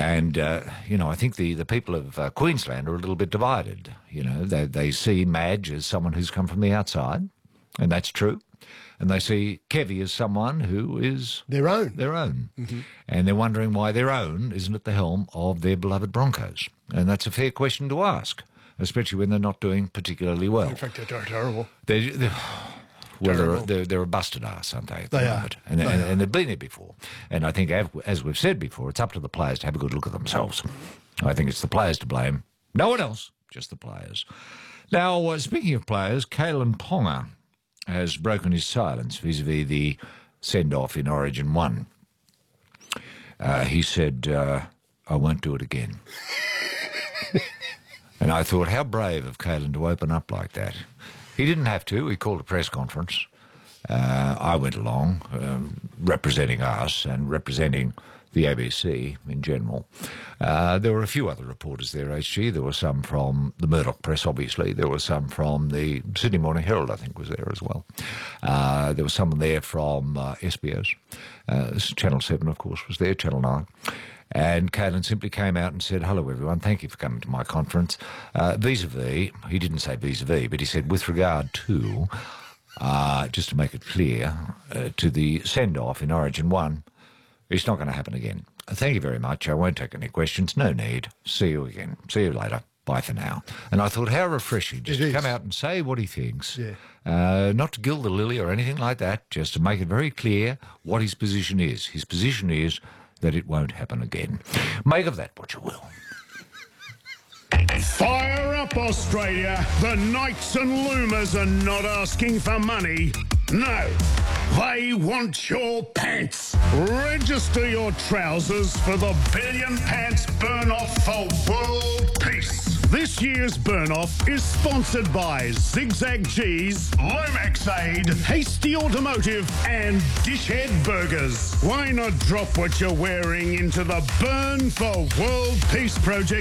And, I think the people of Queensland are a little bit divided. They see Madge as someone who's come from the outside, and that's true. And they see Kevy as someone who is... Their own. Mm-hmm. And they're wondering why their own isn't at the helm of their beloved Broncos. And that's a fair question to ask, especially when they're not doing particularly well. In fact, they're terrible. They're a busted ass, aren't they? They are. And they've been there before. And I think, as we've said before, it's up to the players to have a good look at themselves. I think it's the players to blame. No one else, just the players. Now, speaking of players, Kalen Ponga has broken his silence vis-a-vis the send-off in Origin 1. He said, I won't do it again. And I thought, how brave of Kalen to open up like that. He didn't have to. He called a press conference. I went along, representing us and representing the ABC in general. There were a few other reporters there, HG. There were some from the Murdoch Press, obviously. There were some from the Sydney Morning Herald, I think, was there as well. There was someone there from SBS. Channel 7, of course, was there, Channel 9. And Kalen simply came out and said, hello, everyone, thank you for coming to my conference. Vis-a-vis, he didn't say vis-a-vis, but he said with regard to, just to make it clear, to the send-off in Origin 1, it's not going to happen again. Thank you very much. I won't take any questions. No need. See you again. See you later. Bye for now. And I thought, how refreshing, just to come out and say what he thinks. Yeah. Not to gild the lily or anything like that, just to make it very clear what his position is. His position is that it won't happen again. Make of that what you will. Fire up, Australia. The Knights and Loomers are not asking for money. No, they want your pants. Register your trousers for the Billion Pants Burn-Off for World Peace. This year's burn-off is sponsored by Zigzag G's, Lomax Aid, Hasty Automotive and Dishhead Burgers. Why not drop what you're wearing into the Burn for World Peace project